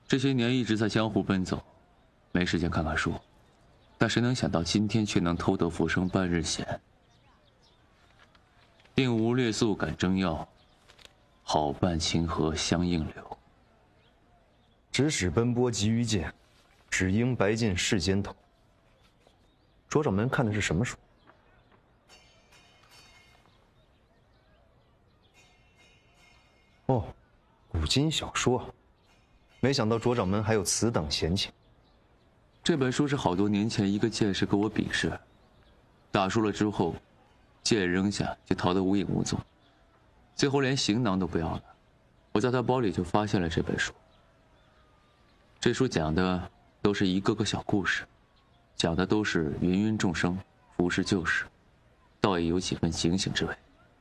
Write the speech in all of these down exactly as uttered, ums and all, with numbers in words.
这些年一直在江湖奔走，没时间看看书，但谁能想到今天却能偷得浮生半日闲？定无劣素感征药，好伴清河相应流。 指使奔波急于剑，只应白尽世间头。卓掌门看的是什么书？哦，古今小说。没想到卓掌门还有此等闲情。 这本书是好多年前一个剑士跟我比试，打输了之后，剑扔下就逃得无影无踪，最后连行囊都不要了。我在他包里就发现了这本书。这书讲的都是一个个小故事，讲的都是芸芸众生，浮世旧事，倒也有几分警醒之味。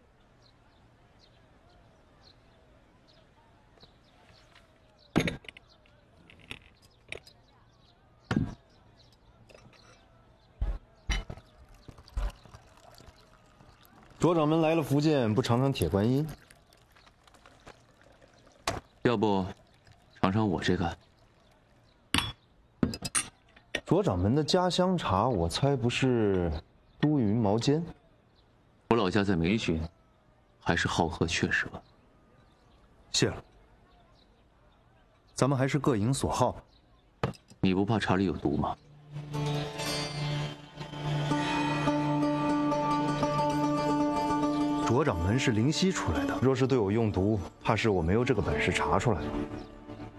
卓掌门来了福建，不尝尝铁观音？ 要不尝尝我这个？ 卓掌门的家乡茶，我猜不是都匀毛尖？ 我老家在梅郡，还是好喝雀舌。 谢了。咱们还是各营所好。 你不怕茶里有毒吗？ 卓掌门是灵犀出来的，若是对我用毒，怕是我没有这个本事查出来了。